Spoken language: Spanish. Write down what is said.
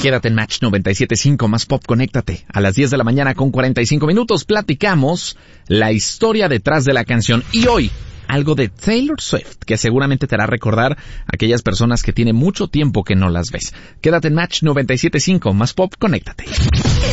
Quédate en Match 97.5 más pop, conéctate. A las 10 de la mañana con 45 minutos platicamos la historia detrás de la canción. Y hoy, algo de Taylor Swift, que seguramente te hará recordar a aquellas personas que tiene mucho tiempo que no las ves. Quédate en Match 97.5 más pop, conéctate.